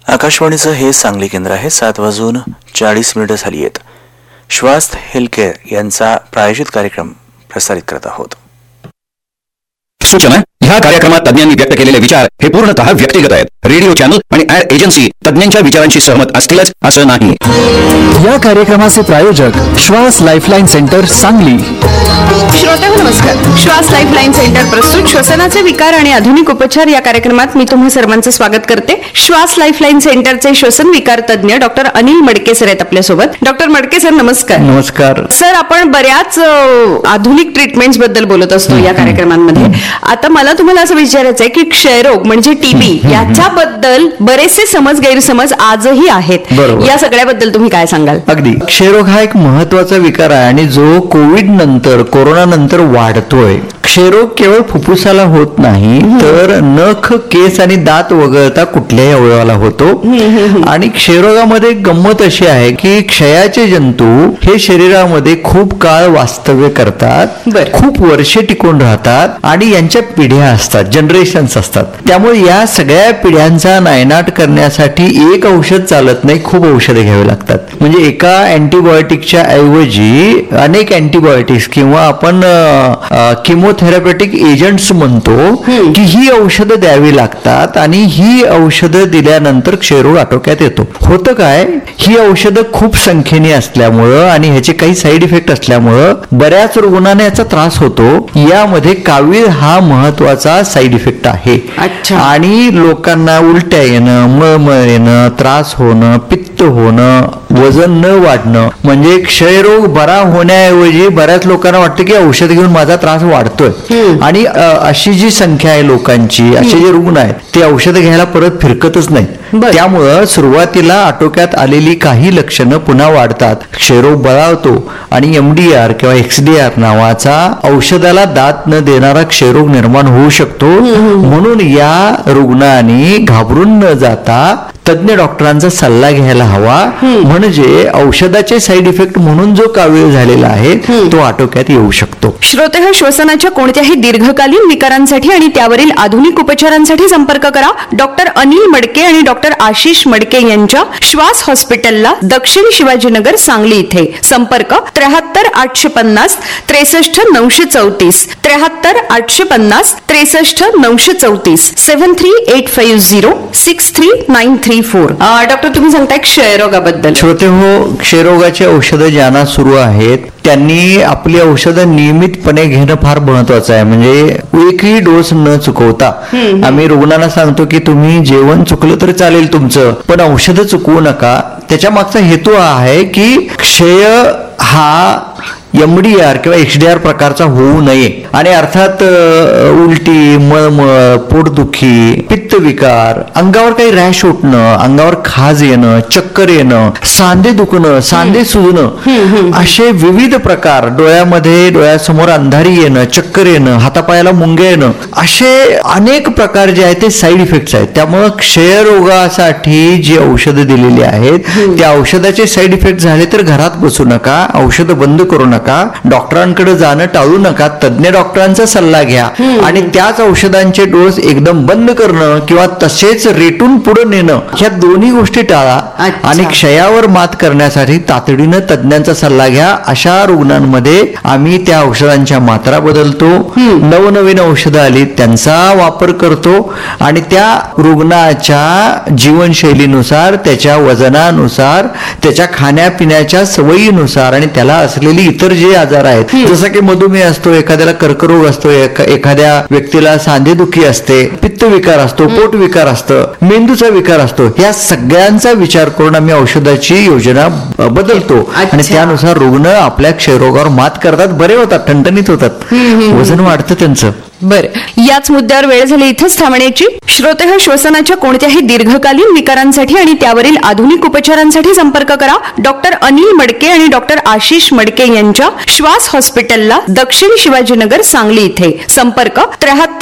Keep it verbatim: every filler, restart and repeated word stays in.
आकाशवाणीचं हे सांगली केंद्र आहे. सात वाजून चाळीस मिनिटं झाली आहेत. श्वास हेल्थ केअर यांचा प्रायोजित कार्यक्रम प्रसारित करत आहोत. सूचना: ह्या कार्यक्रमात तज्ञांनी व्यक्त केलेले विचार हे पूर्णतः व्यक्तिगत आहेत. रेडिओ चॅनल आणि ऍड एजन्सी तज्ञांच्या विचारांशी सहमत असतीलच असं नाही. या कार्यक्रमाचे प्रायोजक श्वास लाईफलाईन सेंटर सांगली. श्रोत्यांनो नमस्कार. श्वास लाईफलाईन सेंटर प्रस्तुत श्वसनाचे विकार आणि आधुनिक उपचार या कार्यक्रमात मी तुम्हा सर्वांचं स्वागत करते. श्वास लाईफलाईन सेंटरचे श्वसन विकार तज्ञ डॉक्टर अनिल मडके सर आहेत आपल्यासोबत. डॉक्टर मडके सर नमस्कार. नमस्कार सर. आपण बऱ्याच आधुनिक ट्रीटमेंट्स बद्दल बोलत असतो या कार्यक्रमांमध्ये. आता मला तुम्हाला असं विचारायचं आहे की क्षयरोग म्हणजे टीबी याच्याबद्दल बरेचसे समज गैरसमज आजही आहेत. या सगळ्याबद्दल तुम्ही काय सांगाल? अगदी. क्षयरोग हा एक महत्वाचा विकार आहे आणि जो कोविड नंतर कोरोना नंतर वाढतोय. क्षयरोग केवळ फुफ्फुसाला होत नाही तर नख, केस आणि दात वगळता कुठल्याही अवयवाला होतो. आणि क्षयरोगामध्ये गंमत अशी आहे की क्षयाचे जंतू हे शरीरामध्ये खूप काळ वास्तव्य करतात, खूप वर्षे टिकून राहतात आणि यांच्या पिढ्या असतात, जनरेशन्स असतात. त्यामुळे या सगळ्या पिढ्यांचा नायनाट करण्यासाठी एक औषध चालत नाही, खूप औषधे घ्यावी लागतात. म्हणजे एका अँटीबायोटिकच्या ऐवजी अनेक अँटीबायोटिक्स किंवा आपण किमोथेरप्युटिक एजंट्स म्हणतो की ही औषधं द्यावी लागतात आणि ही औषधं दिल्यानंतर क्षयरोग आटोक्यात येतो. होतं काय, ही औषधं खूप संख्येने असल्यामुळं आणि ह्याचे काही साईड इफेक्ट असल्यामुळं बऱ्याच रुग्णांना याचा त्रास होतो. यामध्ये कावीळ हा महत्वाचा साईड इफेक्ट आहे. आणि लोकांना उलट्या येणं, मळमळ येणं, त्रास होणं, पित्त होणं, वजन न वाढणं, म्हणजे क्षयरोग बरा होण्याऐवजी बऱ्याच लोकांना वाटतं की औषध घेऊन माझा त्रास वाढतोय. आणि अशी जी संख्या आहे लोकांची, असे जे रुग्ण आहेत ते औषध घ्यायला परत फिरकतच नाही. त्यामुळं सुरुवातीला आटोक्यात आलेली काही लक्षणं पुन्हा वाढतात, क्षयरोग बळावतो आणि एमडीआर किंवा एक्सडीआर नावाचा औषधाला दात न देणारा क्षयरोग निर्माण होऊ शकतो. म्हणून या रुग्णांनी घाबरून न जाता तज्ञ डॉक्टरांचा सल्ला घ्यायला हवा. म्हणजे औषधाचे साईड इफेक्ट म्हणून जो कावीळ झालेला आहे तो आटोक्यात येऊ शकतो. श्रोते, श्वसनाच्या कोणत्याही दीर्घकालीन विकारांसाठी आणि त्यावरील आधुनिक उपचारांसाठी संपर्क करा डॉक्टर अनिल मडके आणि डॉक्टर आशिष मडके यांच्या श्वास हॉस्पिटलला, दक्षिण शिवाजीनगर, सांगली इथे. संपर्क त्र्याहत्तर आठशे पन्नास त्रेसष्ट नऊशे चौतीस त्र्याहत्तर आठशे पन्नास त्रेसष्ट नऊशे चौतीस seven three eight five zero six three nine three four. Doctor, तुम्ही सांगताय क्षयरोगाबद्दल. श्रोते हो, क्षयरोगाची औषधं ज्यांना सुरू आहेत त्यांनी आपली औषधं नियमितपणे घेणं फार महत्वाचं आहे. म्हणजे एकही डोस न चुकवता. आम्ही रुग्णांना सांगतो की तुम्ही जेवण चुकलं तर चालेल तुमचं, पण औषधं चुकवू नका. त्याच्या मागचा हेतू हा आहे की क्षय हा एमडीआर किंवा एक्सडीआर प्रकारचा होऊ नये. आणि अर्थात उलटी, मळमळ, पोटदुखी, पित्तविकार, अंगावर काही रॅश उठणं, अंगावर खाज येणं, चक्कर येणं, सांधे दुखणं, सांधे सुजणं, असे विविध प्रकार, डोळ्यामध्ये डोळ्यासमोर अंधारी येणं, चक्कर येणं, हातापायाला मुंग्या येणं, असे अनेक प्रकार जे आहेत ते साईड इफेक्ट्स आहेत. त्यामुळं क्षयरोगासाठी जी औषधं दिलेली आहेत त्या औषधाचे साईड इफेक्ट झाले तर घरात बसू नका, औषधं बंद करू नका, डॉक्टरांकडे जाणं टाळू नका, तज्ञ डॉक्टरांचा सल्ला घ्या आणि त्याच औषधांचे डोस एकदम बंद करणं किंवा तसेच रेटून पुढे नेणं, ह्या दोन्ही गोष्टी टाळा. आणि क्षयावर मात करण्यासाठी तातडीनं तज्ञांचा सल्ला घ्या. अशा रुग्णांमध्ये आम्ही त्या औषधांच्या मात्रा बदलतो, नवनवीन औषधं आली त्यांचा वापर करतो आणि त्या रुग्णाच्या जीवनशैलीनुसार, त्याच्या वजनानुसार, त्याच्या खाण्यापिण्याच्या सवयीनुसार आणि त्याला असलेली इतर जे आजार आहेत, जसं की मधुमेह असतो, एखाद्याला कर्करोग असतो, एखाद्या व्यक्तीला सांधेदुखी असते, पित्तविकार असतो, पोटविकार असतं, मेंदूचा विकार असतो, या सगळ्यांचा विचार करून आम्ही औषधाची योजना बदलतो आणि त्यानुसार रुग्ण आपल्या क्षयरोगावर मात करतात, बरे होतात, ठणठणीत होतात, वजन वाढतं त्यांचं. बरं, याच मुद्द्यावर वेळ झाली इथेच थांबण्याची. श्रोते, श्वसनाच्या कोणत्याही दीर्घकालीन विकारांसाठी आणि त्यावरील आधुनिक उपचारांसाठी संपर्क करा डॉक्टर अनिल मडके आणि डॉक्टर आशिष मडके यांच्या श्वास हॉस्पिटलला, दक्षिण शिवाजीनगर, सांगली इथे. संपर्क त्र्याहत्तर